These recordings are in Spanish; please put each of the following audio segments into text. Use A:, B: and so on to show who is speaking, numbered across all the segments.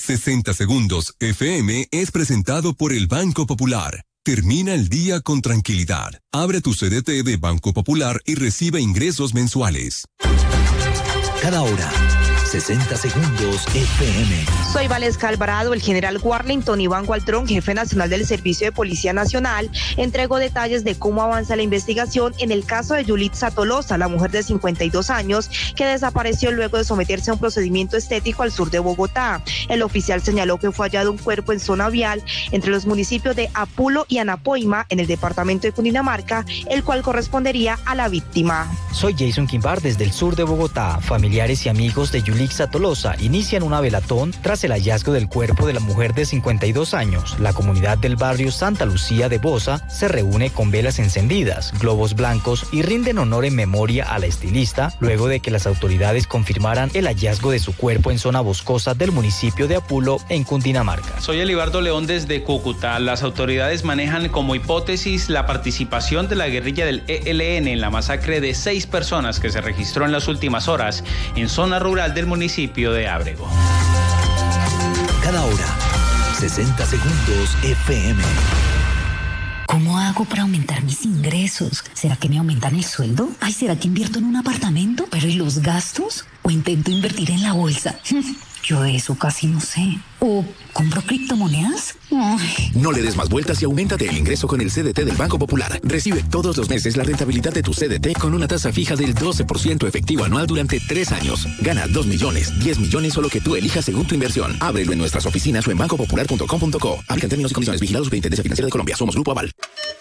A: 60 Segundos FM es presentado por el Banco Popular. Termina el día con tranquilidad. Abre tu CDT de Banco Popular y recibe ingresos mensuales.
B: Cada hora, 60 Segundos FM.
C: Soy Valesca Alvarado. El general Warlington Iván Gualdrón, jefe nacional del Servicio de Policía Nacional, entregó detalles de cómo avanza la investigación en el caso de Yulitza Tolosa, la mujer de 52 años que desapareció luego de someterse a un procedimiento estético al sur de Bogotá. El oficial señaló que fue hallado un cuerpo en zona vial entre los municipios de Apulo y Anapoima, en el departamento de Cundinamarca, el cual correspondería a la víctima.
D: Soy Jason Quimbar desde el sur de Bogotá. Familiares y amigos de Yulitza Tolosa inician una velatón tras el hallazgo del cuerpo de la mujer de 52 años. La comunidad del barrio Santa Lucía de Bosa se reúne con velas encendidas, globos blancos y rinden honor en memoria a la estilista luego de que las autoridades confirmaran el hallazgo de su cuerpo en zona boscosa del municipio de Apulo, en Cundinamarca.
E: Soy Elibardo León desde Cúcuta. Las autoridades manejan como hipótesis la participación de la guerrilla del ELN en la masacre de 6 personas que se registró en las últimas horas en zona rural del municipio de Ábrego.
B: Cada hora, 60 Segundos FM.
F: ¿Cómo hago para aumentar mis ingresos? ¿Será que me aumentan el sueldo? Ay, ¿será que invierto en un apartamento? ¿Pero y los gastos? ¿O intento invertir en la bolsa? Yo de eso casi no sé. ¿O compro criptomonedas? Ay.
B: No le des más vueltas y auméntate el ingreso con el CDT del Banco Popular. Recibe todos los meses la rentabilidad de tu CDT con una tasa fija del 12% efectivo anual durante 3 años. Gana 2 millones, 10 millones o lo que tú elijas según tu inversión. Ábrelo en nuestras oficinas o en bancopopular.com.co. Aplican términos y condiciones. Vigilados Superintendencia Financiera de Colombia. Somos Grupo Aval.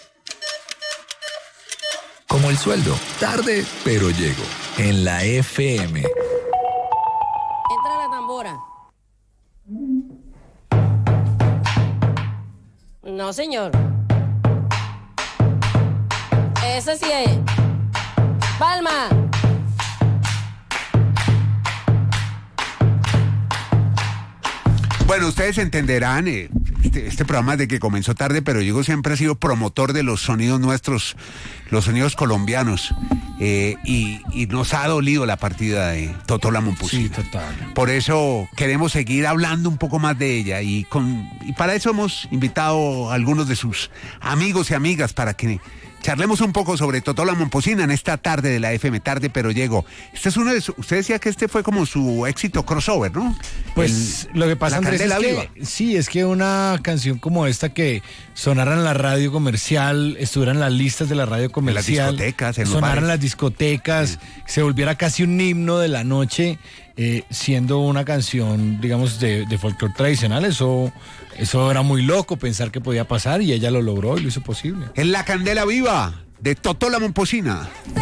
G: Como el sueldo. Tarde, pero llego. En la FM.
H: Entra la tambora. No, señor. Ese sí es. Palma.
I: Bueno, ustedes entenderán, este programa de que comenzó tarde, pero yo siempre ha sido promotor de los sonidos nuestros, los sonidos colombianos, y nos ha dolido la partida de Totó la Momposina.
J: Sí, total.
I: Por eso queremos seguir hablando un poco más de ella, y para eso hemos invitado a algunos de sus amigos y amigas para que charlemos un poco sobre Totó la Momposina en esta tarde de la FM, tarde pero llego. Este es usted decía que este fue como su éxito crossover, ¿no?
J: Pues lo que pasa, Andrés, es que sí, es que una canción como esta que sonara en la radio comercial, estuviera en las listas de la radio comercial,
I: en las discotecas,
J: sonara en las discotecas, se volviera casi un himno de la noche, siendo una canción, digamos, de folclore tradicional, eso era muy loco pensar que podía pasar y ella lo logró y lo hizo posible.
I: En la candela viva de Totó la Momposina.